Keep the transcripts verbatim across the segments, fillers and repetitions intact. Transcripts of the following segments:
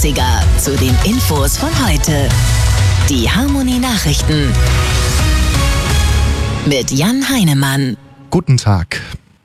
achtziger zu den Infos von heute. Die Harmony Nachrichten mit Jan Heinemann. Guten Tag.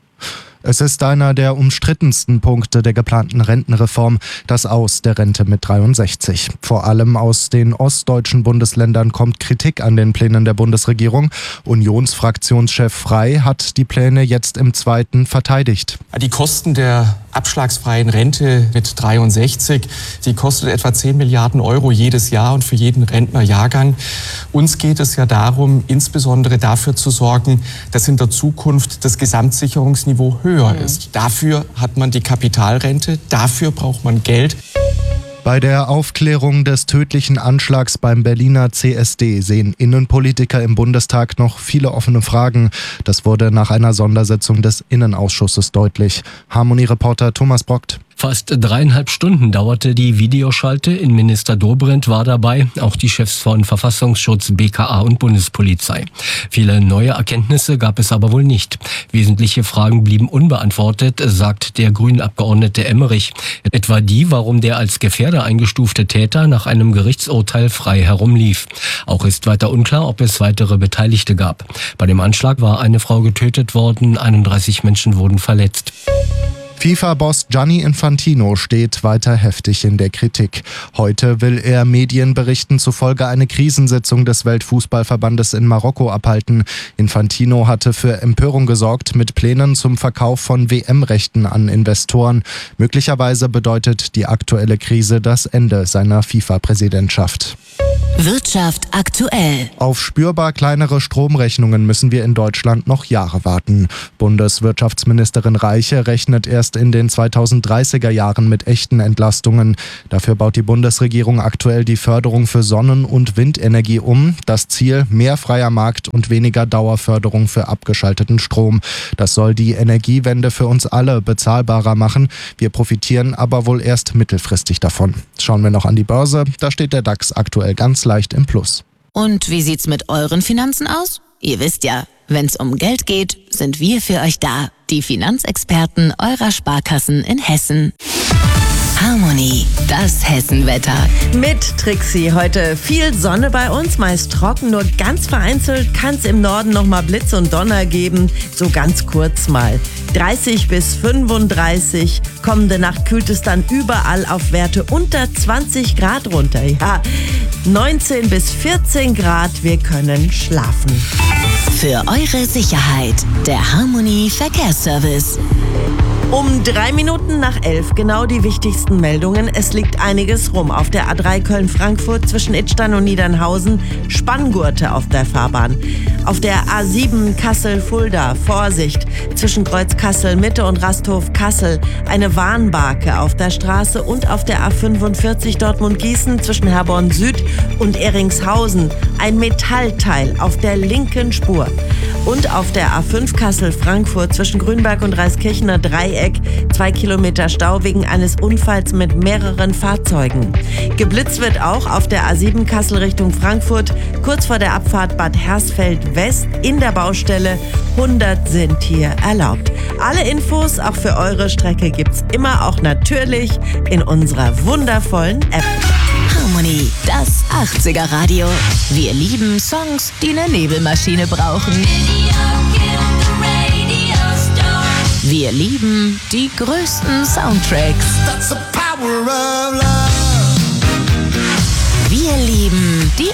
Es ist einer der umstrittensten Punkte der geplanten Rentenreform, das Aus der Rente mit dreiundsechzig. Vor allem aus den ostdeutschen Bundesländern kommt Kritik an den Plänen der Bundesregierung. Unionsfraktionschef Frey hat die Pläne jetzt im Zweiten verteidigt. Die Kosten der abschlagsfreien Rente mit dreiundsechzig, die kostet etwa zehn Milliarden Euro jedes Jahr und für jeden Rentnerjahrgang. Uns geht es ja darum, insbesondere dafür zu sorgen, dass in der Zukunft das Gesamtsicherungsniveau höher ist. Dafür hat man die Kapitalrente, dafür braucht man Geld. Bei der Aufklärung des tödlichen Anschlags beim Berliner C S D sehen Innenpolitiker im Bundestag noch viele offene Fragen. Das wurde nach einer Sondersitzung des Innenausschusses deutlich. Harmony-Reporter Thomas Brockt. Fast dreieinhalb Stunden dauerte die Videoschalte. Innenminister Dobrindt war dabei, auch die Chefs von Verfassungsschutz, B K A und Bundespolizei. Viele neue Erkenntnisse gab es aber wohl nicht. Wesentliche Fragen blieben unbeantwortet, sagt der Grünen-Abgeordnete Emmerich. Etwa die, warum der als Gefährder eingestufte Täter nach einem Gerichtsurteil frei herumlief. Auch ist weiter unklar, ob es weitere Beteiligte gab. Bei dem Anschlag war eine Frau getötet worden, einunddreißig Menschen wurden verletzt. FIFA-Boss Gianni Infantino steht weiter heftig in der Kritik. Heute will er Medienberichten zufolge eine Krisensitzung des Weltfußballverbandes in Marokko abhalten. Infantino hatte für Empörung gesorgt mit Plänen zum Verkauf von W M-Rechten an Investoren. Möglicherweise bedeutet die aktuelle Krise das Ende seiner FIFA-Präsidentschaft. Wirtschaft aktuell. Auf spürbar kleinere Stromrechnungen müssen wir in Deutschland noch Jahre warten. Bundeswirtschaftsministerin Reiche rechnet erst in den zweitausenddreißiger Jahren mit echten Entlastungen. Dafür baut die Bundesregierung aktuell die Förderung für Sonnen- und Windenergie um. Das Ziel: mehr freier Markt und weniger Dauerförderung für abgeschalteten Strom. Das soll die Energiewende für uns alle bezahlbarer machen. Wir profitieren aber wohl erst mittelfristig davon. Schauen wir noch an die Börse. Da steht der DAX aktuell ganz leicht im Plus. Und wie sieht's mit euren Finanzen aus? Ihr wisst ja, wenn's um Geld geht, sind wir für euch da. Die Finanzexperten eurer Sparkassen in Hessen. Harmony, das Hessenwetter. Mit Trixie heute viel Sonne bei uns, meist trocken, nur ganz vereinzelt kann es im Norden nochmal Blitz und Donner geben, so ganz kurz mal. dreißig bis fünfunddreißig, kommende Nacht kühlt es dann überall auf Werte unter zwanzig Grad runter. Ja, neunzehn bis vierzehn Grad, wir können schlafen. Für eure Sicherheit, der Harmony Verkehrsservice. Um drei Minuten nach elf genau die wichtigsten Meldungen. Es liegt einiges rum. Auf der A drei Köln-Frankfurt zwischen Idstein und Niedernhausen Spanngurte auf der Fahrbahn. Auf der A sieben Kassel-Fulda Vorsicht zwischen Kreuz Kassel-Mitte und Rasthof-Kassel eine Warnbarke auf der Straße und auf der A fünfundvierzig Dortmund-Gießen zwischen Herborn Süd und Eringshausen ein Metallteil auf der linken Spur. Und auf der A fünf Kassel-Frankfurt zwischen Grünberg und Reiskirchener Dreieck zwei Kilometer Stau wegen eines Unfalls mit mehreren Fahrzeugen. Geblitzt wird auch auf der A sieben Kassel Richtung Frankfurt, kurz vor der Abfahrt Bad Hersfeld West in der Baustelle. hundert sind hier erlaubt. Alle Infos auch für eure Strecke gibt's immer auch natürlich in unserer wundervollen App. Harmony, das achtziger Radio. Wir lieben Songs, die eine Nebelmaschine brauchen. Wir lieben die größten Soundtracks. That's the power of love.